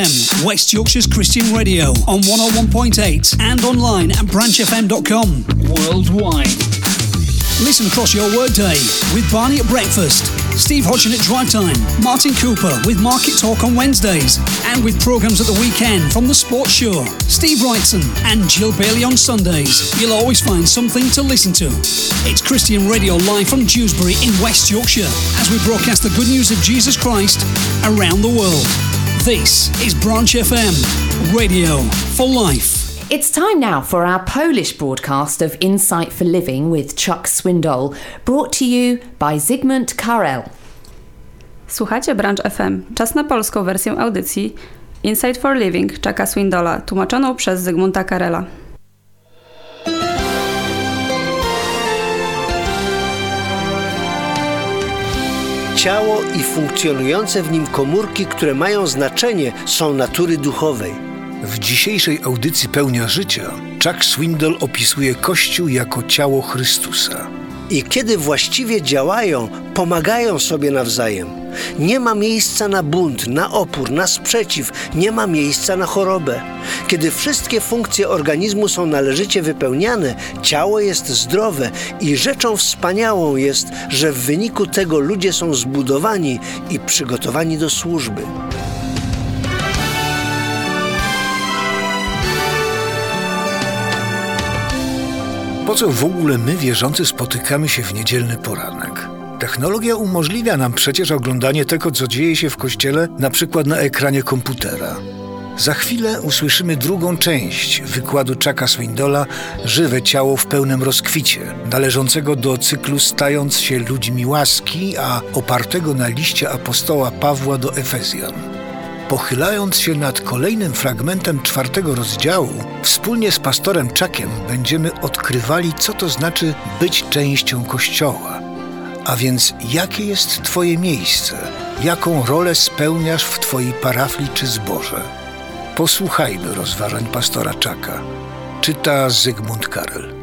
West Yorkshire's Christian Radio on 101.8 and online at branchfm.com. Worldwide. Listen across your workday with Barney at breakfast, Steve Hodgson at drive time, Martin Cooper with Market Talk on Wednesdays, and with programmes at the weekend from The Sports Show, Steve Wrightson and Jill Bailey on Sundays. You'll always find something to listen to. It's Christian Radio live from Dewsbury in West Yorkshire as we broadcast the good news of Jesus Christ around the world. This is Branch FM, radio for life. It's time now for our Polish broadcast of Insight for Living with Chuck Swindoll, brought to you by Zygmunt Karel. Słuchacie Branch FM. Czas na polską wersję audycji Insight for Living Chucka Swindolla, tłumaczoną przez Zygmunta Karela. Ciało i funkcjonujące w nim komórki, które mają znaczenie, są natury duchowej. W dzisiejszej audycji Pełnia Życia Chuck Swindoll opisuje Kościół jako ciało Chrystusa. I kiedy właściwie działają, pomagają sobie nawzajem. Nie ma miejsca na bunt, na opór, na sprzeciw, nie ma miejsca na chorobę. Kiedy wszystkie funkcje organizmu są należycie wypełniane, ciało jest zdrowe i rzeczą wspaniałą jest, że w wyniku tego ludzie są zbudowani i przygotowani do służby. Po co w ogóle my, wierzący, spotykamy się w niedzielny poranek? Technologia umożliwia nam przecież oglądanie tego, co dzieje się w kościele, na przykład na ekranie komputera. Za chwilę usłyszymy drugą część wykładu Chucka Swindolla Żywe ciało w pełnym rozkwicie, należącego do cyklu Stając się ludźmi łaski, a opartego na liście apostoła Pawła do Efezjan. Pochylając się nad kolejnym fragmentem 4 rozdziału, wspólnie z pastorem Chuckiem będziemy odkrywali, co to znaczy być częścią Kościoła. A więc jakie jest Twoje miejsce? Jaką rolę spełniasz w Twojej parafii czy zborze? Posłuchajmy rozważań pastora Chucka. Czyta Zygmunt Karel.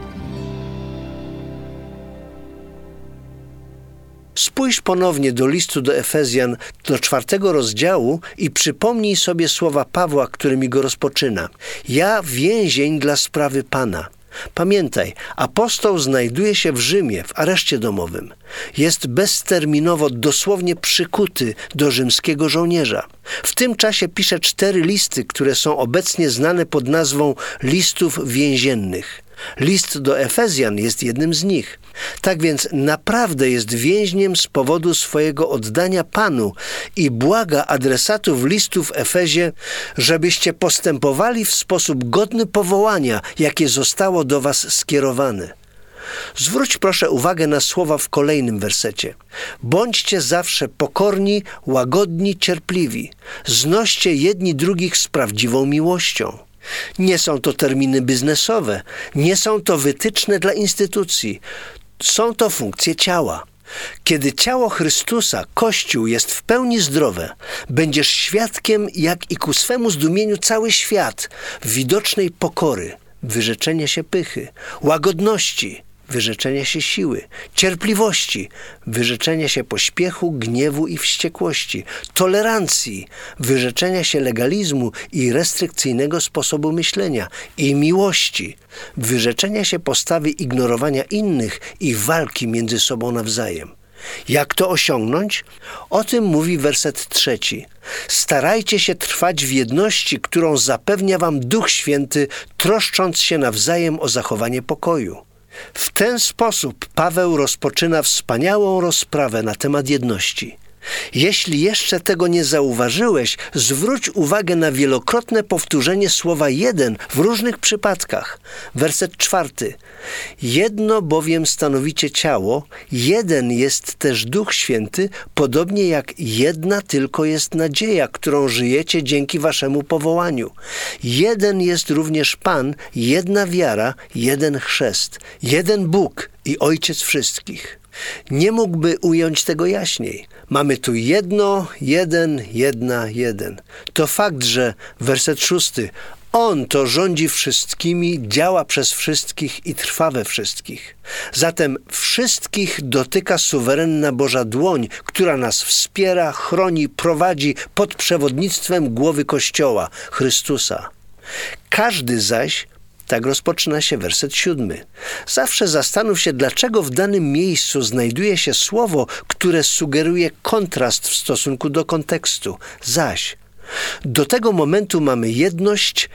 Spójrz ponownie do listu do Efezjan, do 4 rozdziału i przypomnij sobie słowa Pawła, którymi go rozpoczyna. Ja więzień dla sprawy Pana. Pamiętaj, apostoł znajduje się w Rzymie, w areszcie domowym. Jest bezterminowo, dosłownie przykuty do rzymskiego żołnierza. W tym czasie pisze 4 listy, które są obecnie znane pod nazwą listów więziennych. List do Efezjan jest jednym z nich. Tak więc naprawdę jest więźniem z powodu swojego oddania Panu i błaga adresatów listu w Efezie, żebyście postępowali w sposób godny powołania, jakie zostało do was skierowane. Zwróć proszę uwagę na słowa w kolejnym wersecie. Bądźcie zawsze pokorni, łagodni, cierpliwi. Znoście jedni drugich z prawdziwą miłością. Nie są to terminy biznesowe, nie są to wytyczne dla instytucji. Są to funkcje ciała. Kiedy ciało Chrystusa, Kościół, jest w pełni zdrowe, będziesz świadkiem, jak i ku swemu zdumieniu cały świat, widocznej pokory, wyrzeczenia się pychy, łagodności, wyrzeczenia się siły, cierpliwości, wyrzeczenia się pośpiechu, gniewu i wściekłości, tolerancji, wyrzeczenia się legalizmu i restrykcyjnego sposobu myślenia i miłości, wyrzeczenia się postawy ignorowania innych i walki między sobą nawzajem. Jak to osiągnąć? O tym mówi werset 3. Starajcie się trwać w jedności, którą zapewnia wam Duch Święty, troszcząc się nawzajem o zachowanie pokoju. W ten sposób Paweł rozpoczyna wspaniałą rozprawę na temat jedności. Jeśli jeszcze tego nie zauważyłeś, zwróć uwagę na wielokrotne powtórzenie słowa jeden w różnych przypadkach. Werset 4. Jedno bowiem stanowicie ciało, jeden jest też Duch Święty, podobnie jak jedna tylko jest nadzieja, którą żyjecie dzięki waszemu powołaniu. Jeden jest również Pan, jedna wiara, jeden chrzest, jeden Bóg i Ojciec wszystkich. Nie mógłby ująć tego jaśniej. Mamy tu jedno, jeden, jedna, jeden. To fakt, że werset 6. On to rządzi wszystkimi, działa przez wszystkich i trwa we wszystkich. Zatem wszystkich dotyka suwerenna Boża dłoń, która nas wspiera, chroni, prowadzi pod przewodnictwem głowy Kościoła, Chrystusa. Każdy zaś, tak rozpoczyna się werset 7. Zawsze zastanów się, dlaczego w danym miejscu znajduje się słowo, które sugeruje kontrast w stosunku do kontekstu. Zaś. Do tego momentu mamy jedność,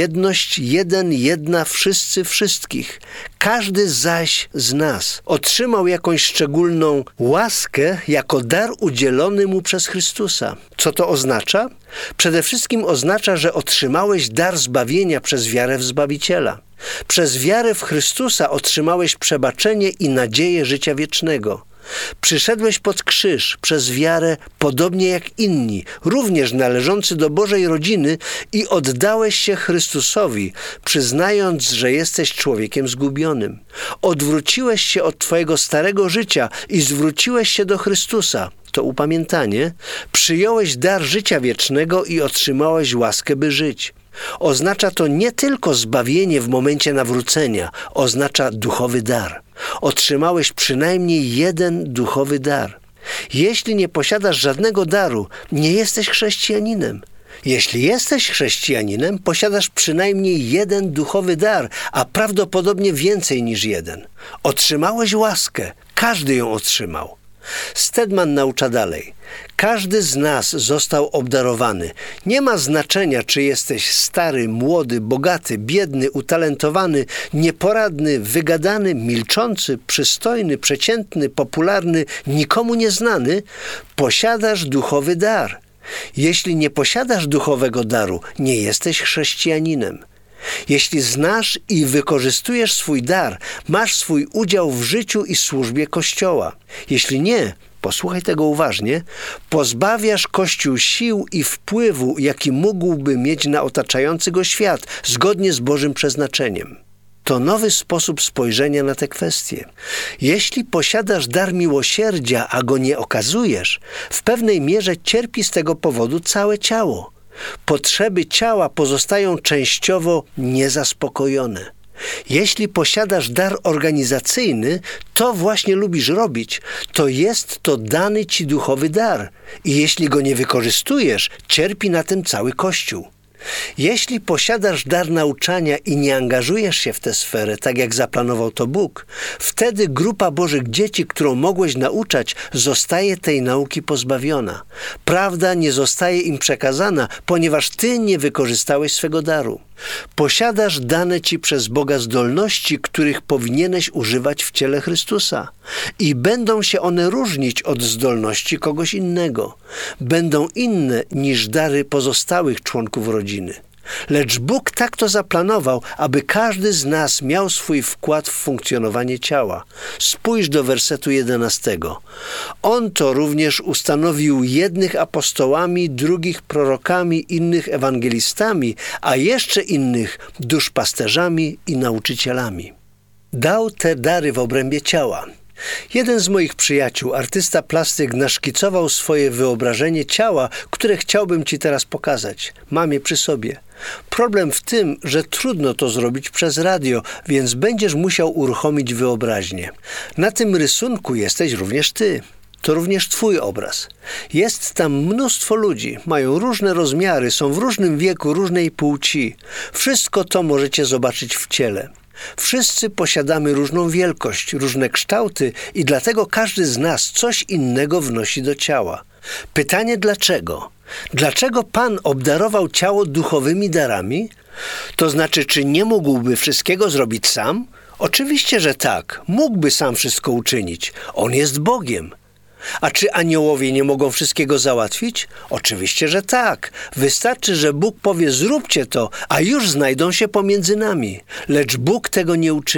jeden, jedna, wszyscy, wszystkich. Każdy zaś z nas otrzymał jakąś szczególną łaskę jako dar udzielony mu przez Chrystusa. Co to oznacza? Przede wszystkim oznacza, że otrzymałeś dar zbawienia przez wiarę w Zbawiciela. Przez wiarę w Chrystusa otrzymałeś przebaczenie i nadzieję życia wiecznego. Przyszedłeś pod krzyż przez wiarę, podobnie jak inni, również należący do Bożej rodziny i oddałeś się Chrystusowi, przyznając, że jesteś człowiekiem zgubionym. Odwróciłeś się od twojego starego życia i zwróciłeś się do Chrystusa. To upamiętanie. Przyjąłeś dar życia wiecznego i otrzymałeś łaskę, by żyć. Oznacza to nie tylko zbawienie w momencie nawrócenia, oznacza duchowy dar. Otrzymałeś przynajmniej jeden duchowy dar. Jeśli nie posiadasz żadnego daru, nie jesteś chrześcijaninem. Jeśli jesteś chrześcijaninem, posiadasz przynajmniej jeden duchowy dar, a prawdopodobnie więcej niż jeden. Otrzymałeś łaskę, każdy ją otrzymał. Stedman naucza dalej. Każdy z nas został obdarowany. Nie ma znaczenia, czy jesteś stary, młody, bogaty, biedny, utalentowany, nieporadny, wygadany, milczący, przystojny, przeciętny, popularny, nikomu nieznany. Posiadasz duchowy dar. Jeśli nie posiadasz duchowego daru, nie jesteś chrześcijaninem. Jeśli znasz i wykorzystujesz swój dar, masz swój udział w życiu i służbie Kościoła. Jeśli nie, posłuchaj tego uważnie, pozbawiasz Kościół sił i wpływu, jaki mógłby mieć na otaczający go świat, zgodnie z Bożym przeznaczeniem. To nowy sposób spojrzenia na te kwestie. Jeśli posiadasz dar miłosierdzia, a go nie okazujesz, w pewnej mierze cierpi z tego powodu całe ciało. Potrzeby ciała pozostają częściowo niezaspokojone. Jeśli posiadasz dar organizacyjny, to właśnie lubisz robić, to jest to dany ci duchowy dar. I jeśli go nie wykorzystujesz, cierpi na tym cały Kościół. Jeśli posiadasz dar nauczania i nie angażujesz się w tę sferę, tak jak zaplanował to Bóg, wtedy grupa Bożych dzieci, którą mogłeś nauczać, zostaje tej nauki pozbawiona. Prawda nie zostaje im przekazana, ponieważ ty nie wykorzystałeś swego daru. Posiadasz dane ci przez Boga zdolności, których powinieneś używać w ciele Chrystusa. I będą się one różnić od zdolności kogoś innego. Będą inne niż dary pozostałych członków rodziny. Lecz Bóg tak to zaplanował, aby każdy z nas miał swój wkład w funkcjonowanie ciała. Spójrz do wersetu 11. On to również ustanowił jednych apostołami, drugich prorokami, innych ewangelistami, a jeszcze innych duszpasterzami i nauczycielami. Dał te dary w obrębie ciała. Jeden z moich przyjaciół, artysta plastyk, naszkicował swoje wyobrażenie ciała, które chciałbym ci teraz pokazać. Mam je przy sobie. Problem w tym, że trudno to zrobić przez radio, więc będziesz musiał uruchomić wyobraźnię. Na tym rysunku jesteś również ty. To również twój obraz. Jest tam mnóstwo ludzi, mają różne rozmiary, są w różnym wieku, różnej płci. Wszystko to możecie zobaczyć w ciele. Wszyscy posiadamy różną wielkość, różne kształty i dlatego każdy z nas coś innego wnosi do ciała. Pytanie dlaczego? Dlaczego Pan obdarował ciało duchowymi darami? To znaczy, czy nie mógłby wszystkiego zrobić sam? Oczywiście, że tak. Mógłby sam wszystko uczynić. On jest Bogiem. A czy aniołowie nie mogą wszystkiego załatwić? Oczywiście, że tak. Wystarczy, że Bóg powie zróbcie to, a już znajdą się pomiędzy nami. Lecz Bóg tego nie uczynił.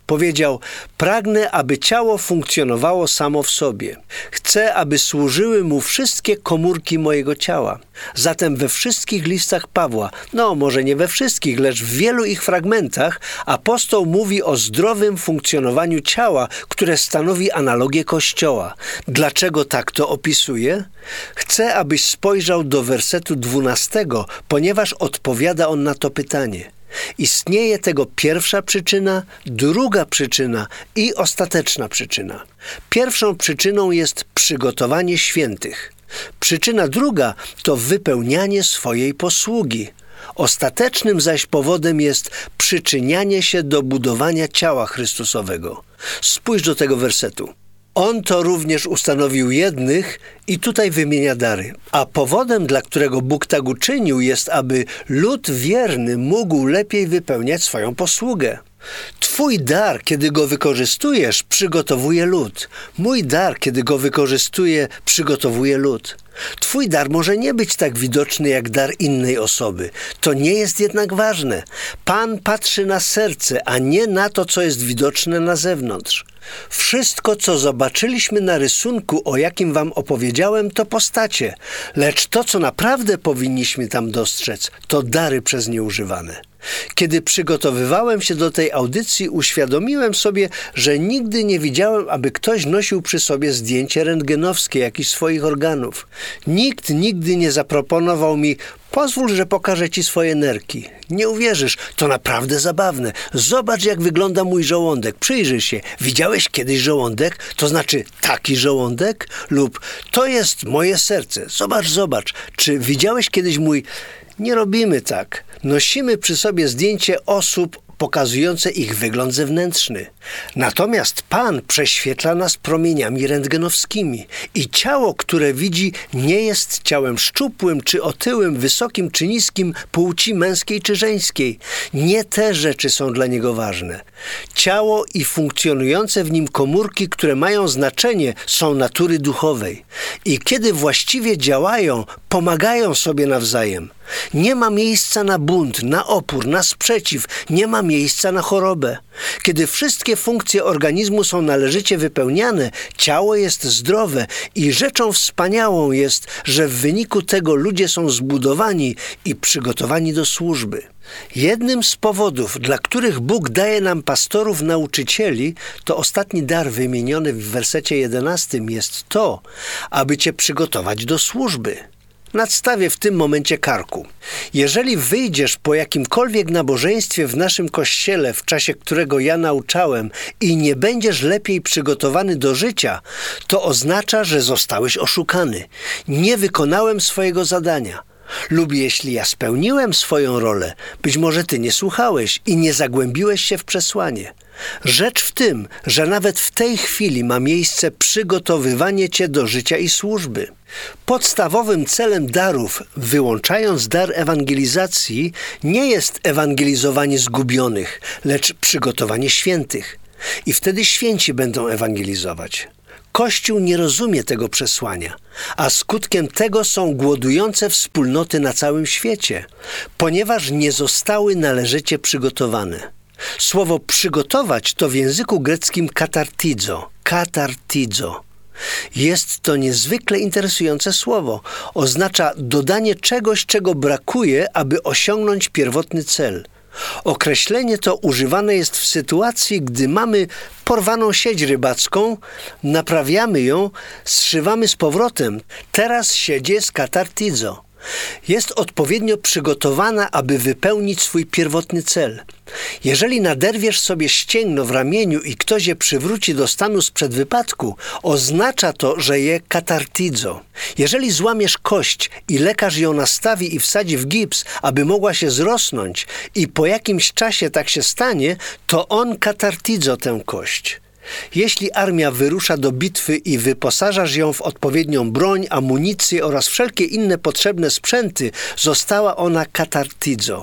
Powiedział: pragnę, aby ciało funkcjonowało samo w sobie. Chcę, aby służyły mu wszystkie komórki mojego ciała. Zatem we wszystkich listach Pawła, może nie we wszystkich, lecz w wielu ich fragmentach, apostoł mówi o zdrowym funkcjonowaniu ciała, które stanowi analogię Kościoła. Dlaczego tak to opisuje? Chcę, abyś spojrzał do wersetu 12, ponieważ odpowiada on na to pytanie. Istnieje tego pierwsza przyczyna, druga przyczyna i ostateczna przyczyna. Pierwszą przyczyną jest przygotowanie świętych. Przyczyna druga to wypełnianie swojej posługi. Ostatecznym zaś powodem jest przyczynianie się do budowania ciała Chrystusowego. Spójrz do tego wersetu. On to również ustanowił jednych i tutaj wymienia dary. A powodem, dla którego Bóg tak uczynił, jest, aby lud wierny mógł lepiej wypełniać swoją posługę. Twój dar, kiedy go wykorzystujesz, przygotowuje lud. Mój dar, kiedy go wykorzystuję, przygotowuje lud. Twój dar może nie być tak widoczny jak dar innej osoby. To nie jest jednak ważne. Pan patrzy na serce, a nie na to, co jest widoczne na zewnątrz. Wszystko, co zobaczyliśmy na rysunku, o jakim wam opowiedziałem, to postacie. Lecz to, co naprawdę powinniśmy tam dostrzec, to dary przez nie używane. Kiedy przygotowywałem się do tej audycji, uświadomiłem sobie, że nigdy nie widziałem, aby ktoś nosił przy sobie zdjęcie rentgenowskie jakichś swoich organów. Nikt nigdy nie zaproponował mi: pozwól, że pokażę ci swoje nerki. Nie uwierzysz, to naprawdę zabawne. Zobacz, jak wygląda mój żołądek. Przyjrzyj się. Widziałeś kiedyś żołądek? To znaczy taki żołądek? Lub to jest moje serce. Zobacz. Czy widziałeś kiedyś mój... Nie robimy tak. Nosimy przy sobie zdjęcie osób pokazujące ich wygląd zewnętrzny. Natomiast Pan prześwietla nas promieniami rentgenowskimi i ciało, które widzi, nie jest ciałem szczupłym czy otyłym, wysokim czy niskim, płci męskiej czy żeńskiej. Nie te rzeczy są dla niego ważne. Ciało i funkcjonujące w nim komórki, które mają znaczenie, są natury duchowej. I kiedy właściwie działają, pomagają sobie nawzajem. Nie ma miejsca na bunt, na opór, na sprzeciw, nie ma miejsca na chorobę. Kiedy wszystkie funkcje organizmu są należycie wypełniane, ciało jest zdrowe i rzeczą wspaniałą jest, że w wyniku tego ludzie są zbudowani i przygotowani do służby. Jednym z powodów, dla których Bóg daje nam pastorów, nauczycieli, to ostatni dar wymieniony w wersecie 11 jest to, aby cię przygotować do służby. Nadstawię w tym momencie karku. Jeżeli wyjdziesz po jakimkolwiek nabożeństwie w naszym kościele, w czasie którego ja nauczałem, i nie będziesz lepiej przygotowany do życia, to oznacza, że zostałeś oszukany. Nie wykonałem swojego zadania. Lub jeśli ja spełniłem swoją rolę, być może ty nie słuchałeś i nie zagłębiłeś się w przesłanie. Rzecz w tym, że nawet w tej chwili ma miejsce przygotowywanie cię do życia i służby. Podstawowym celem darów, wyłączając dar ewangelizacji, nie jest ewangelizowanie zgubionych, lecz przygotowanie świętych. I wtedy święci będą ewangelizować. Kościół nie rozumie tego przesłania, a skutkiem tego są głodujące wspólnoty na całym świecie, ponieważ nie zostały należycie przygotowane. Słowo przygotować to w języku greckim katartizo. Jest to niezwykle interesujące słowo. Oznacza dodanie czegoś, czego brakuje, aby osiągnąć pierwotny cel. Określenie to używane jest w sytuacji, gdy mamy porwaną sieć rybacką, naprawiamy ją, zszywamy z powrotem. Teraz sieć jest katartizo. Jest odpowiednio przygotowana, aby wypełnić swój pierwotny cel. Jeżeli naderwiesz sobie ścięgno w ramieniu i ktoś je przywróci do stanu sprzed wypadku, oznacza to, że je katartizo. Jeżeli złamiesz kość i lekarz ją nastawi i wsadzi w gips, aby mogła się zrosnąć i po jakimś czasie tak się stanie, to on katartizo tę kość. Jeśli armia wyrusza do bitwy i wyposażasz ją w odpowiednią broń, amunicję oraz wszelkie inne potrzebne sprzęty, została ona katartizo.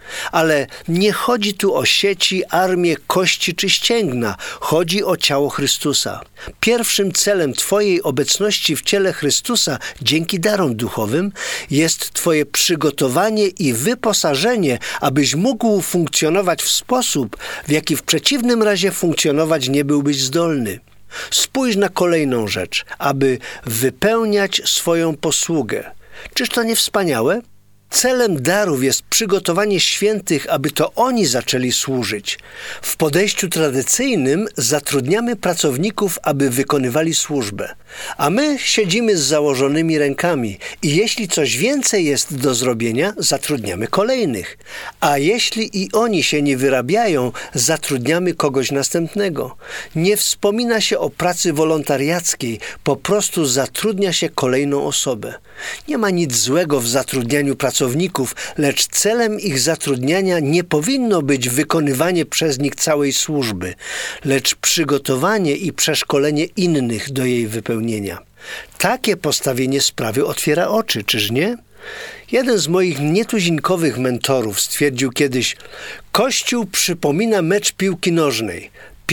Ale nie chodzi tu o sieci, armię, kości czy ścięgna. Chodzi o ciało Chrystusa. Pierwszym celem Twojej obecności w ciele Chrystusa dzięki darom duchowym jest Twoje przygotowanie i wyposażenie, abyś mógł funkcjonować w sposób, w jaki w przeciwnym razie funkcjonować nie byłbyś zdolny. Spójrz na kolejną rzecz, aby wypełniać swoją posługę. Czyż to nie wspaniałe? Celem darów jest przygotowanie świętych, aby to oni zaczęli służyć. W podejściu tradycyjnym zatrudniamy pracowników, aby wykonywali służbę, a my siedzimy z założonymi rękami i jeśli coś więcej jest do zrobienia, zatrudniamy kolejnych. A jeśli i oni się nie wyrabiają, zatrudniamy kogoś następnego. Nie wspomina się o pracy wolontariackiej, po prostu zatrudnia się kolejną osobę. Nie ma nic złego w zatrudnianiu pracowników, lecz celem ich zatrudniania nie powinno być wykonywanie przez nich całej służby, lecz przygotowanie i przeszkolenie innych do jej wypełnienia. Takie postawienie sprawy otwiera oczy, czyż nie? Jeden z moich nietuzinkowych mentorów stwierdził kiedyś: Kościół przypomina mecz piłki nożnej.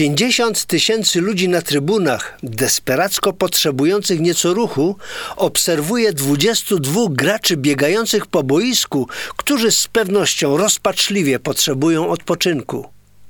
50 000 ludzi na trybunach, desperacko potrzebujących nieco ruchu, obserwuje 22 graczy biegających po boisku, którzy z pewnością rozpaczliwie potrzebują odpoczynku.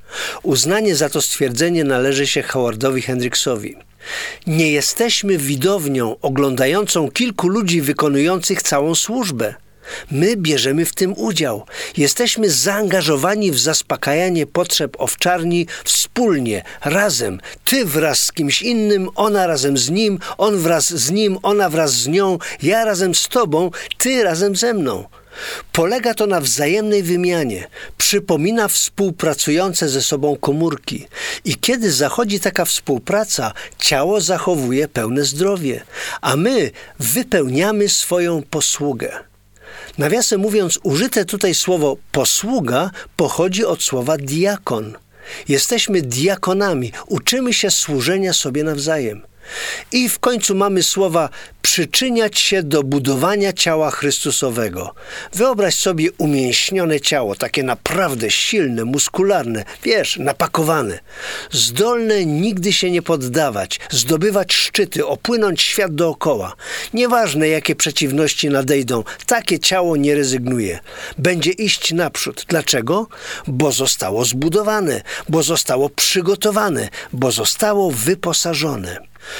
Uznanie za to stwierdzenie należy się Howardowi Hendricksowi. Nie jesteśmy widownią oglądającą kilku ludzi wykonujących całą służbę. My bierzemy w tym udział. Jesteśmy zaangażowani w zaspokajanie potrzeb owczarni wspólnie, razem. Ty wraz z kimś innym, ona razem z nim, on wraz z nim, ona wraz z nią, ja razem z tobą, ty razem ze mną. Polega to na wzajemnej wymianie. Przypomina współpracujące ze sobą komórki. I kiedy zachodzi taka współpraca, ciało zachowuje pełne zdrowie, a my wypełniamy swoją posługę. Nawiasem mówiąc, użyte tutaj słowo posługa pochodzi od słowa diakon. Jesteśmy diakonami, uczymy się służenia sobie nawzajem. I w końcu mamy słowa przyczyniać się do budowania ciała Chrystusowego. Wyobraź sobie umięśnione ciało, takie naprawdę silne, muskularne, napakowane. Zdolne nigdy się nie poddawać, zdobywać szczyty, opłynąć świat dookoła. Nieważne jakie przeciwności nadejdą, takie ciało nie rezygnuje. Będzie iść naprzód. Dlaczego? Bo zostało zbudowane, bo zostało przygotowane, bo zostało wyposażone.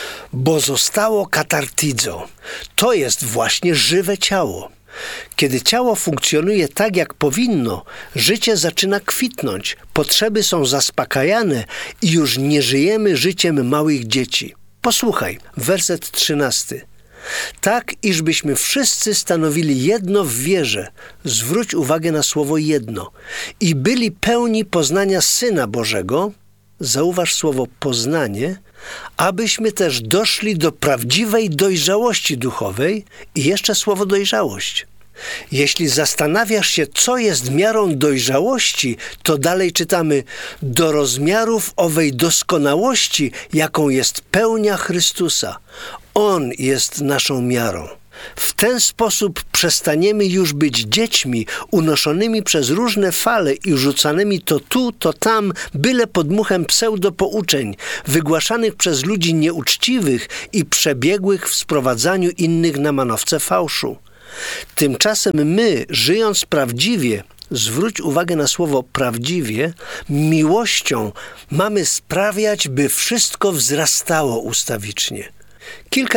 Bo zostało katartizo. To jest właśnie żywe ciało. Kiedy ciało funkcjonuje tak, jak powinno, życie zaczyna kwitnąć, potrzeby są zaspokajane i już nie żyjemy życiem małych dzieci. Posłuchaj, werset 13. Tak, iżbyśmy wszyscy stanowili jedno w wierze. Zwróć uwagę na słowo jedno. I byli pełni poznania Syna Bożego. Zauważ słowo poznanie, abyśmy też doszli do prawdziwej dojrzałości duchowej i jeszcze słowo dojrzałość. Jeśli zastanawiasz się, co jest miarą dojrzałości, to dalej czytamy: do rozmiarów owej doskonałości, jaką jest pełnia Chrystusa. On jest naszą miarą. W ten sposób przestaniemy już być dziećmi unoszonymi przez różne fale i rzucanymi to tu, to tam, byle podmuchem pseudopouczeń, wygłaszanych przez ludzi nieuczciwych i przebiegłych w sprowadzaniu innych na manowce fałszu. Tymczasem my, żyjąc prawdziwie, zwróć uwagę na słowo prawdziwie, miłością mamy sprawiać, by wszystko wzrastało ustawicznie. Kilka